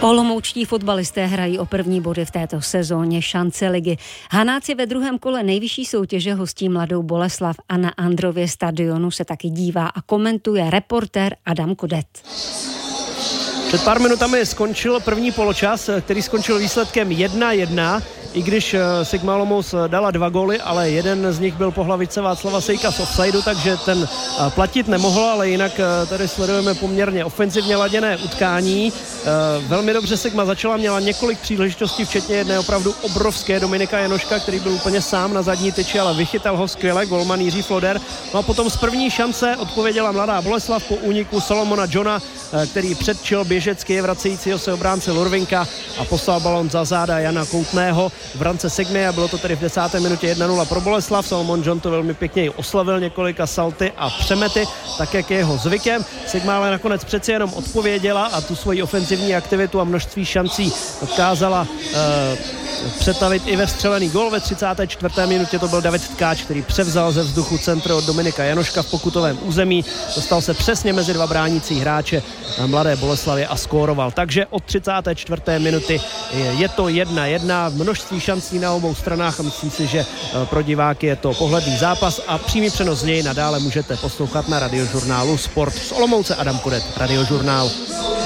Olomoučtí fotbalisté hrají o první body v této sezóně šance ligy. Hanáci ve druhém kole nejvyšší soutěže hostí Mladou Boleslav a na Andrově stadionu se taky dívá a komentuje reportér Adam Kodet. Před pár minutami skončil první poločas, který skončil výsledkem 1-1. I když Sigma Olomouc dala 2 góly, ale jeden z nich byl po hlavičce Václava Sejka z offsideu, takže ten platit nemohl, ale jinak tady sledujeme poměrně ofenzivně laděné utkání. Velmi dobře Sigma začala, měla několik příležitostí, včetně jedné opravdu obrovské Dominika Janoška, který byl úplně sám na zadní tyči, ale vychytal ho skvěle golman Jiří Floder. No a potom z první šance odpověděla Mladá Boleslav po úniku Solomona Johna, který předčil běžecky vracejícího se obránce Lurvinka a poslal balon za záda Jana Koutného v brance Sigmy a bylo to tedy v 10. minutě 1-0 pro Boleslav. Solomon John to velmi pěkně oslavil několika salty a přemety, tak jak je jeho zvykem. Sigma ale nakonec přeci jenom odpověděla a tu svoji ofenzivní aktivitu a množství šancí dokázala přetavit i ve vstřelený gól. Ve 34. minutě to byl David Tkáč, který převzal ze vzduchu centr od Dominika Janoška v pokutovém území. Dostal se přesně mezi dva bránící hráče Mladé Boleslavy a skóroval. Takže od 34. minuty je to 1-1. Množství šancí na obou stranách a myslím si, že pro diváky je to pohledný zápas a přímý přenos z něj nadále můžete poslouchat na Radiožurnálu Sport. Z Olomouce Adam Kodet, Radiožurnál.